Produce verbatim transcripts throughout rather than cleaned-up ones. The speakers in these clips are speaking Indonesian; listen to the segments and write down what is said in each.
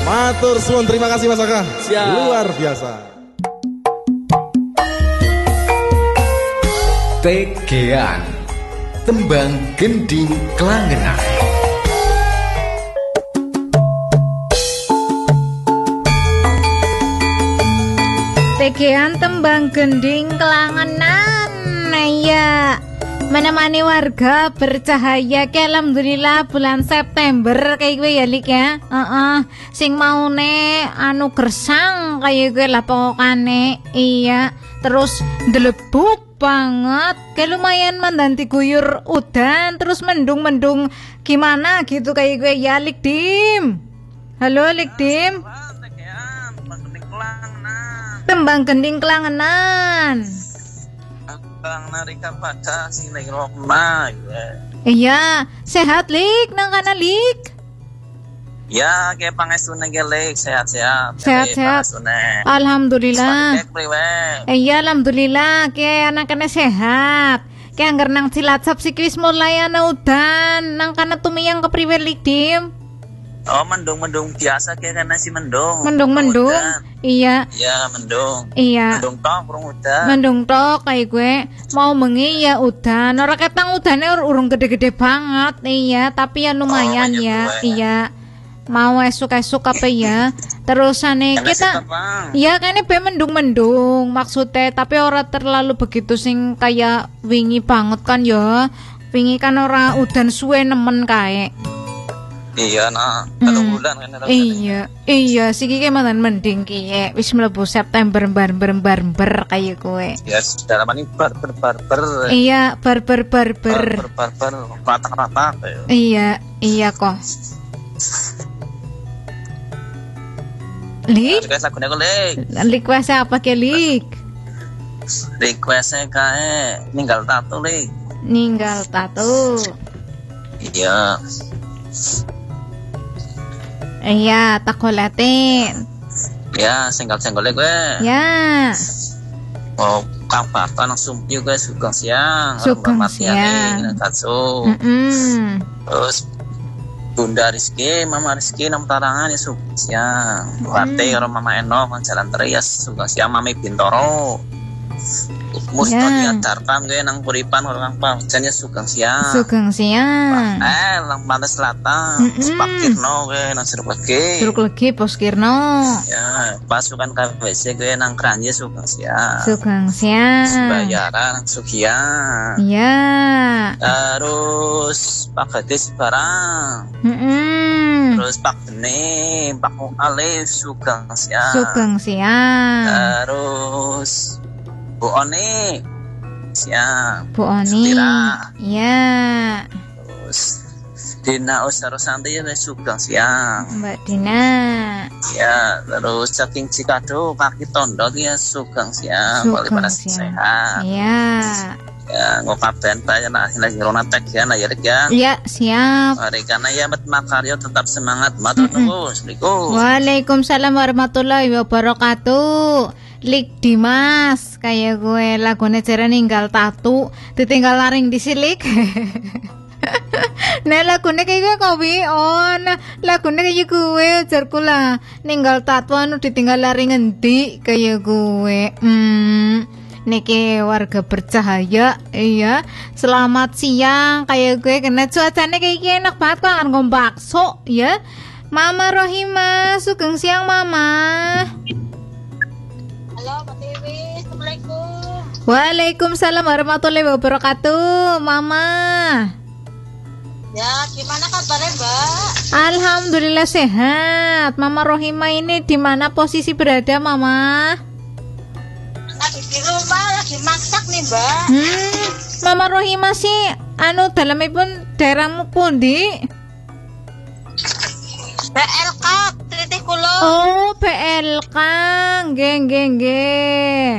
Matur suwun, terima kasih Mas Aga. Siap. Luar biasa. Tegean Tembang Gending Klangenan. Tegean Tembang Gending Klangenan. Ya, menemani warga bercahaya ke alhamdulillah bulan September kayak gue ya Lik ya. Heeh. Sing maune anu gersang kayak gue lah pokokane. Iya, terus ndelebuk banget. Kayak lumayan mendanti guyur udan, terus mendung-mendung gimana gitu kayak gue ya Lik Dim. Halo Lik Dim. Tembang Gending Klangenan. Bang Narika pada sing lagi rokna ya. Iya, sehat Lik, nang kana Lik. Ya, kayak pangestune ge Lik, sehat-sehat. Sehat-sehat. Alhamdulillah. Iya, alhamdulillah kayak anak-anak sehat. Kayak anggar nang Cilacap sik wis mulai ana udan, nang kana tumiyang kepriwe Lik Dim. Oh, mendung-mendung biasa kayak kan nasi mendung. Mendung-mendung. Iya. Iya, mendung. Iya. Mendung tok urung udan. Mendung tok kayak gue mau mengi ya udan. Ora ketang udannya urung gede-gede banget. Iya, tapi ya lumayan oh, ya. Gue. Iya. Mau esuk-esuk apa ya? Terusane kita iya kan be mendung-mendung maksudnya, tapi ora terlalu begitu sing kayak wingi banget kan ya. Wingi kan ora udan suwe nemen kae. Iya nah, telung hmm. bulan kan. Iya, iya sih ki mantan mending ki wis mlebu September barber-barber kayak kowe. Ya, dalam ini barber-barber. Iya, barber-barber. Barber-barber, rata-rata. Iya, iya kok. Lik? Request lagunya kok, Lik. Request apa ke Lik? Requestnya kayak ninggal tato, Lik. Ninggal tato. Iya. Iya, takolatin. Ya, senggol-senggolnya gue. Ya. Oh, kabar tanah sumpi gue sugang siang. Sugang siang. Tatsu. Mm-mm. Terus Bunda Rizky, Mama Rizky, enam tarangan ya sugang siang. Bupati mm. orang Mama Eno kan jalan terias sugang siang Mami Bintoro. Mustoni ya. Adarkan gue nang puripan orang pacarnya sugang siang. Sugang siang. Eh, nang Pantai Selatan. Mm -mm. Pakirno gue nang Jeruk Legi. Jeruk Legi Poskirno. Ya, pasukan K W C gue nang Kranji sugang siang. Sugang siang. Bayaran nang Sugian. Iya. Terus Pak Gadis barang. Mm -mm. Terus Pak Beni, Pak Alif sugang siang. Sugang siang. Terus Bu Oni siang. Bu Oni. Iya. Terus Dina Usarosanti ya sugang siang. Mbak Dina. Ya, terus Caking Cikado kaki tondo dia sugang siang. Sugang siang. Sehat. Iya. Ya, ngokaben saya nah lagi rona tegian ya ya. Iya, siap. Mari karena ya bet makaryo tetap semangat. Matur nuwun. Assalamualaikum. Waalaikumsalam warahmatullahi wabarakatuh. Lik Dimas kayak gue lagunya cara ninggal tato ditinggal laring di silik. Nah lagunya kayak gue kopi on lagunya kayak gue jarku lah ninggal tato anu ditinggal laring ngendi kayak gue. Hmm niki warga bercahaya. Iya, selamat siang kayak gue kena cuacanya kayak gini enak banget kok akan bakso ya. Mama Rohima sugeng siang Mama. Halo Mbak Dewi, Assalamualaikum. Waalaikumsalam warahmatullahi wabarakatuh, Mama. Ya, gimana kabarnya Mbak? Alhamdulillah sehat. Mama Rohima ini di mana posisi berada, Mama? Lagi di rumah, lagi masak nih Mbak. Hmm, Mama Rohima sih, anu dalamipun daerahmu pundi? B L K Tritih Kulo. Oh, B L K, nggih nggih nggih.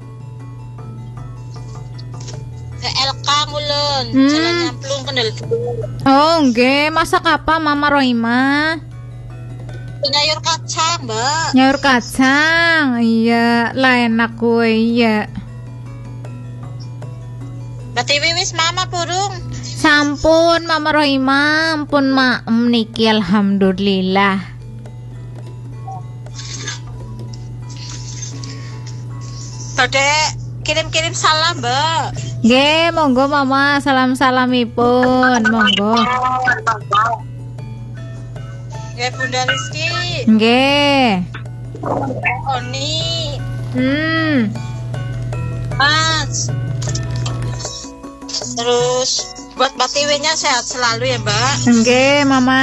B L K ngulun, Hmm. jalan nyamplung kendal. Oh, nggih, masak apa Mama Rohima? Penyayur kacang Mbak. Nyaur kacang, iya, lah enak gue, iya. Mbak Dewi wis mama burung. Sampun Mama Rohima, ampun maem niki alhamdulillah. Badhe kirim-kirim salam, Mbak. Nggih, monggo Mama, salam-salamipun, monggo. Ya Bunda Rizky. Nggih. Oni. Hmm. Mas. Terus buat Mbak Tiwinya sehat selalu ya, Mbak. Nggih, Mama.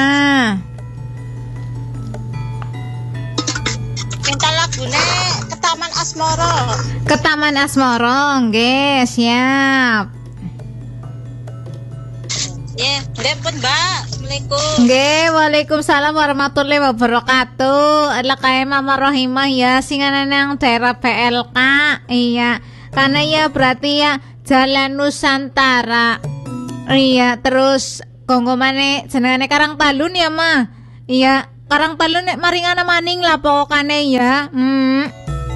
Minta lagune ke Taman Asmara. Ke Taman Asmara, nggih, siap. Ya, nggih pun, Mbak. Assalamualaikum. Nggih, waalaikumsalam warahmatullahi wabarakatuh. Ala kae Mama Rohimah ya, singane nang daerah P L K. Iya, karena ya berarti ya Jalan Nusantara. Iya, terus konggo maneh jenengane Karang Talun ya, Ma. Iya, Karang Talun nek maringana maning lah pokokane ya. Hmm.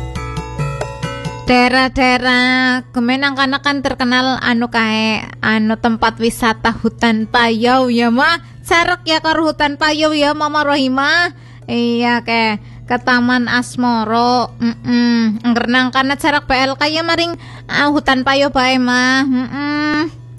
Daerah-daerah Kemenang kana kan terkenal anu kae anu tempat wisata hutan payau ya, Ma. Sarek ya karo hutan payau ya, Mama Rohimah. Iya ke ke Taman Asmoro. Heeh. Mm Ngernang kana jarak P L K ya maring uh, hutan payau bae, mah. Heeh.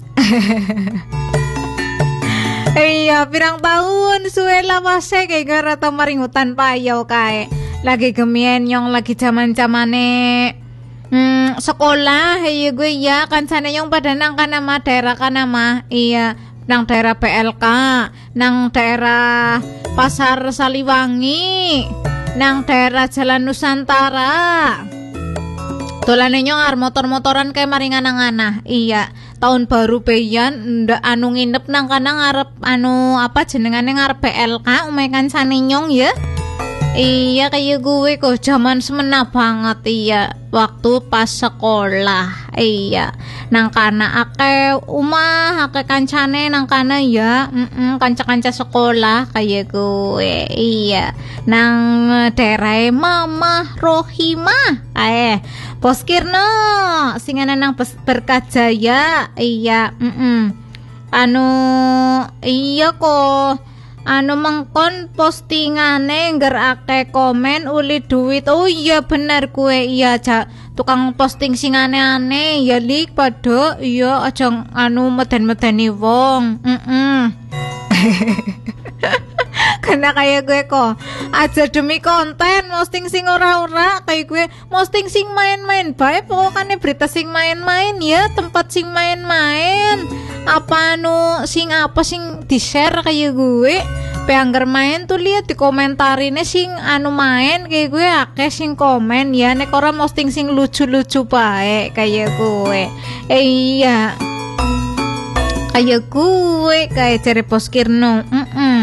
Iya, pirang tahun suwe lawase kayak gara ta maring hutan payau kae. Lagi gemien nyong lagi zaman-zamane hmm, sekolah iya gue ya kancane nyong pada nang kana mah daerah kana mah. Iya, nang daerah P L K, nang daerah Pasar Saliwangi, nang daerah Jalan Nusantara. Dolane nyong ar motor-motoran kayak maringan-anganah. Iya, tahun baru beyan ndak anu nginep nang kana ngarep anu apa jenengane ngarep P L K umeh kancane nyong ya. Iya kayak gue kok zaman semena banget iya waktu pas sekolah. Iya nang kana ake umah ake kancane nang kana ya mm kanca-kanca sekolah kayak gue. Iya nang daerah Mama Rohimah eh Poskirno singana nang Berkat Jaya. Iya mm anu iya kok anu mengkon postingane ngger akeh komen uli duit. Oh iya bener kue iya ja, tukang posting sing aneh-aneh ya lik padha iya aja anu meden-medeni wong. Heeh. Karena kayak gue kok aja demi konten posting sing ora-ora kayak gue posting sing main-main bae pokoknya berita sing main-main ya tempat sing main-main apa anu sing apa sing di-share kayak gue peangger main tuh lihat di komentarinnya sing anu main kayak gue akeh sing komen ya nek ora posting sing lucu-lucu bae kayak gue. Eh iya kayak gue kayak cari Poskirno. Heeh.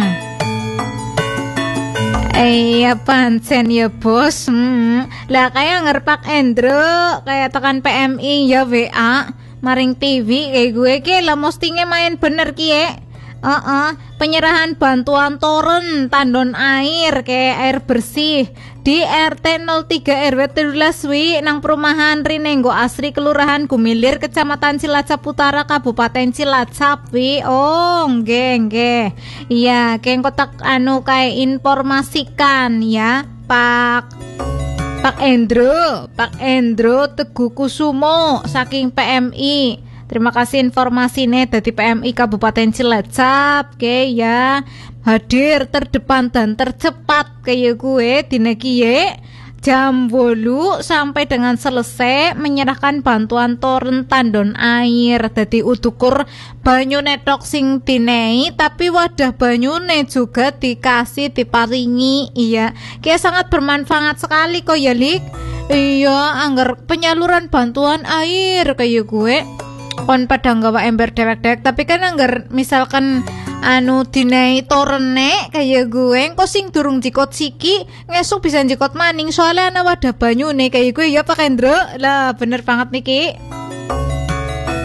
Iya pancen ya bos. Hmm. Lah kayak ngerpak Endro kayak tekan P M I ya W A maring T V kayak gue ki lah postingnya main bener ki ya. Uh-uh. Penyerahan bantuan toren tandon air kayak air bersih di R T nol tiga R W tiga belas wi nang perumahan Rinenggo Asri Kelurahan Gumilir Kecamatan Cilacap Utara Kabupaten Cilacap wi. Oh nggih nggih iya keng kotak anu kayak informasikan ya Pak Pak Endro Pak Endro Teguh Kusumo saking P M I. Terima kasih informasinya dari P M I Kabupaten Cilacap. Oke ya, hadir terdepan dan tercepat kayak gue dina kiye jam bolu sampai dengan selesai menyerahkan bantuan toren tandon air. Dadi utukur banyu netok sing dinei tapi wadah banyune juga dikasih diparingi. Iya, kayak sangat bermanfaat sekali kok ya Lik. Iya, anggar penyaluran bantuan air kayak gue kon pada nggawa ember dewek-dewek tapi kan anggar misalkan anu dinai torene kayak gue kok sing durung jikot siki ngesuk bisa jikot maning soalnya ana wadah banyu nih kayak gue ya Pak Endro lah bener banget niki.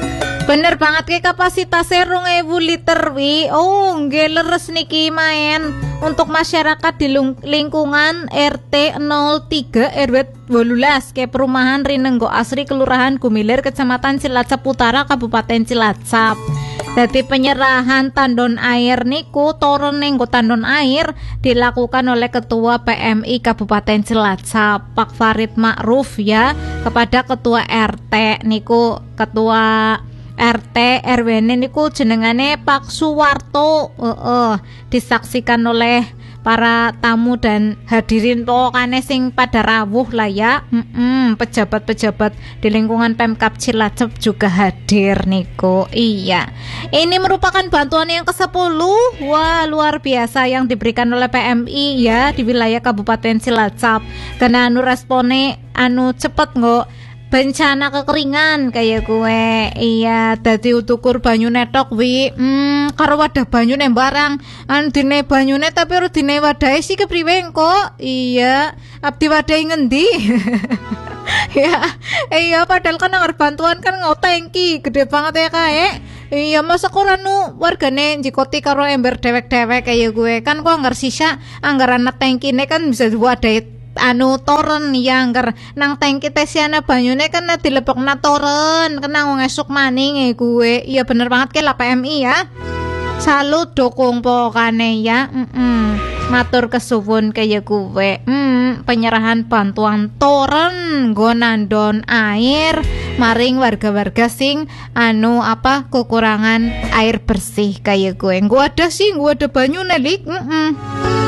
Bener banget ke kapasitasnya rong ewu liter wi. Oh nggih leres niki main untuk masyarakat di lingkungan R T nol tiga R W delapan ke perumahan Rinenggo Asri Kelurahan Gumilir Kecamatan Cilacap Utara Kabupaten Cilacap. Dadi penyerahan tandon air niku toren ning tandon air dilakukan oleh Ketua P M I Kabupaten Cilacap Pak Farid Ma'ruf ya kepada Ketua R T niku Ketua R T R W niku jenengane Pak Suwarto. Heeh, disaksikan oleh para tamu dan hadirin pokokane sing pada rawuh lah ya. Mm-mm, pejabat-pejabat di lingkungan Pemkab Cilacap juga hadir niku. Iya. Ini merupakan bantuan yang kesepuluh. Wah, luar biasa yang diberikan oleh P M I ya di wilayah Kabupaten Cilacap. Karena anu respone anu cepet nggo bencana kekeringan kayak gue. Iya, dadi utukur banyu netok wi. Hmm, karo wadah banyune barang. An dine banyune tapi ora dine wadahe sih kepriwe engko? Iya, abdi wadahe ngendi? Ya, iya padahal kan anggar bantuan kan ngau tangki gede banget ya kae. Iya, masa kok anu wargane njikoti karo ember dewek-dewek kayak gue. Kan kok anggar sisa anggaran tangkine kan bisa wadahe anu toren ya anggar nang tangki tesiana banyune kan dilepokna toren kena ngesuk maning e gue. Iya bener banget ke lah P M I ya. Salut dukung pokane ya. Mm-mm. Matur kesuwun kaya gue. Mm, penyerahan bantuan toren gonandon air maring warga-warga sing anu apa kekurangan air bersih kaya gue. Gua ada sih, gua ada banyu nelik. Mm-mm.